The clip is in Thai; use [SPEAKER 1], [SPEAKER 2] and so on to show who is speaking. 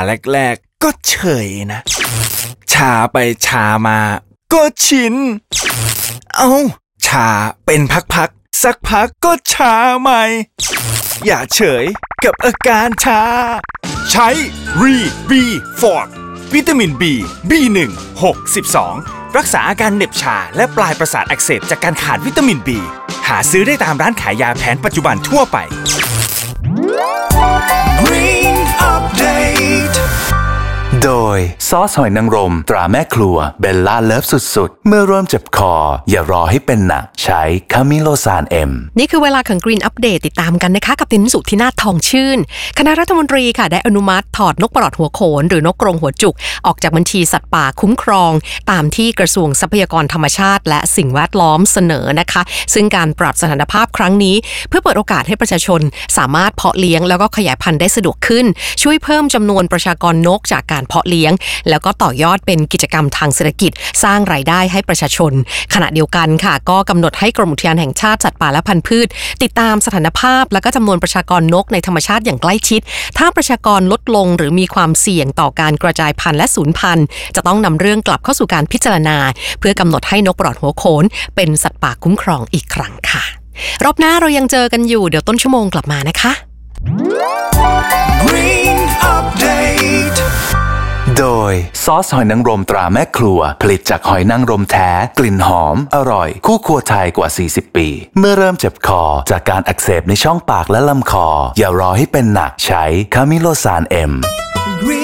[SPEAKER 1] แรกๆก็เฉยนะชาไปชามาก็ชินชาเป็นพักๆสักพักก็ชาใหม่อย่าเฉยกับอาการชาใช้รีบีฟอร์ดวิตามิน B1 6 12รักษาอาการเหน็บชาและปลายประสาทอักเสบจากการขาดวิตามิน B หาซื้อได้ตามร้านขายยาแผนปัจจุบันทั่วไป Green Update
[SPEAKER 2] โดยซอสหอยนางรมตราแม่ครัวเบลล่าเลิฟสุดๆเมื่อเริ่มเจ็บคออย่ารอให้เป็นหนักใช้คามิโลซานเอ็ม
[SPEAKER 3] นี่คือเวลาของ Green Update ติดตามกันนะคะกับตินสุธินาถทองชื่นคณะรัฐมนตรีค่ะได้อนุมัติถอดนกปลอดหัวโขนหรือนกกรงหัวจุกออกจากบัญชีสัตว์ป่าคุ้มครองตามที่กระทรวงทรัพยากรธรรมชาติและสิ่งแวดล้อมเสนอนะคะซึ่งการปรับสถานภาพครั้งนี้เพื่อเปิดโอกาสให้ประชาชนสามารถเพาะเลี้ยงแล้วก็ขยายพันธุ์ได้สะดวกขึ้นช่วยเพิ่มจำนวนประชากรนกจากการเพาะเลี้ยงแล้วก็ต่อยอดเป็นกิจกรรมทางเศรษฐกิจสร้างรายได้ให้ประชาชนขณะเดียวกันค่ะก็กำหนดให้กรมอุทยานแห่งชาติสัตว์ป่าและพันธุ์พืชติดตามสถานภาพและก็จำนวนประชากรนกในธรรมชาติอย่างใกล้ชิดถ้าประชากรลดลงหรือมีความเสี่ยงต่อการกระจายพันธุ์และสูญพันธุ์จะต้องนำเรื่องกลับเข้าสู่การพิจารณาเพื่อกำหนดให้นกปลอดหัวโขนเป็นสัตว์ป่าคุ้มครองอีกครั้งค่ะรอบหน้าเรายังเจอกันอยู่เดี๋ยวต้นชั่วโมงกลับมานะคะ
[SPEAKER 1] Green Update
[SPEAKER 2] โดยซอสหอยนางรมตราแม่ครัวผลิตจากหอยนางรมแท้กลิ่นหอมอร่อยคู่ครัวไทยกว่า40ปีเมื่อเริ่มเจ็บคอจากการอักเสบในช่องปากและลำคออย่ารอให้เป็นหนักใช้คามิโลซานเอ็ม